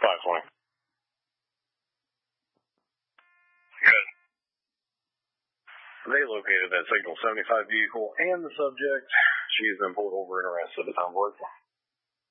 520. Good. They located that Signal 75 vehicle and the subject. She's been pulled over and arrested at the time of work.